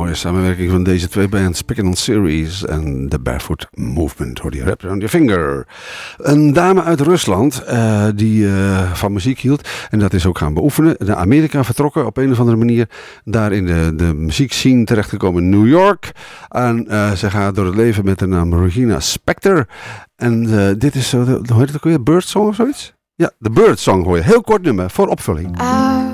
Mooie samenwerking van deze twee bands, Pick on Series en The Barefoot Movement. Hoor die rap on your finger. Een dame uit Rusland die van muziek hield en dat is ook gaan beoefenen. Naar Amerika vertrokken op een of andere manier. Daar in de muziekscene terechtgekomen in New York. En ze gaat door het leven met de naam Regina Spektor. En dit is, hoe heet het ook weer? Birdsong of zoiets? Ja, de Birdsong hoor je. Heel kort nummer voor opvulling.